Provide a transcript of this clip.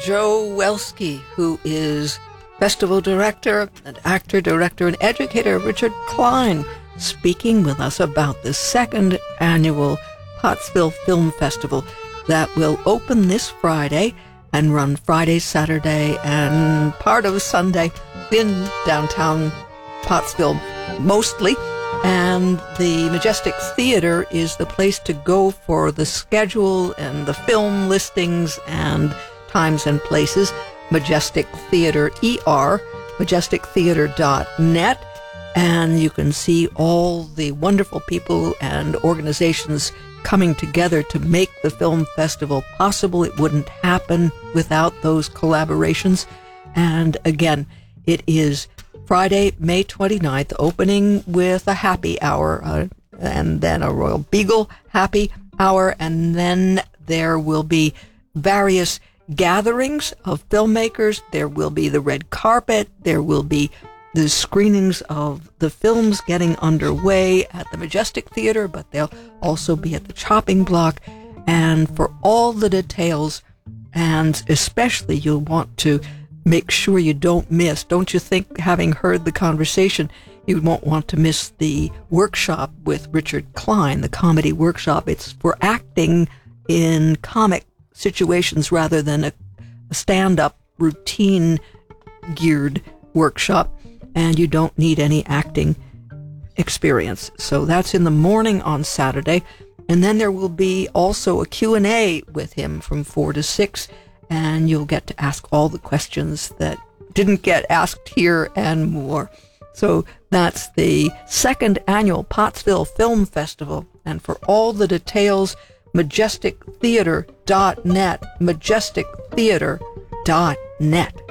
Joe Welsky, who is festival director and actor, director, and educator Richard Klein, speaking with us about the second annual Pottsville Film Festival that will open this Friday and run Friday, Saturday, and part of Sunday in downtown Pottsville mostly. And the Majestic Theater is the place to go for the schedule and the film listings and times and places. Majestic Theater, majestictheater.net. And you can see all the wonderful people and organizations coming together to make the film festival possible. It wouldn't happen without those collaborations. And again, it is Friday, May 29th, opening with a happy hour, and then a Royal Beagle happy hour, and then there will be various gatherings of filmmakers. There will be the red carpet. There will be the screenings of the films getting underway at the Majestic Theater, but they'll also be at the Chopping Block. And for all the details, and especially you'll want to make sure you don't you think, having heard the conversation, you won't want to miss the workshop with Richard Klein, the comedy workshop. It's for acting in comic situations rather than a stand-up routine geared workshop, and you don't need any acting experience. So that's in the morning on Saturday, and then there will be also a Q&A with him from 4 to 6, and you'll get to ask all the questions that didn't get asked here and more. So that's the second annual Pottsville Film Festival, and for all the details, majestictheater.net, majestictheater.net.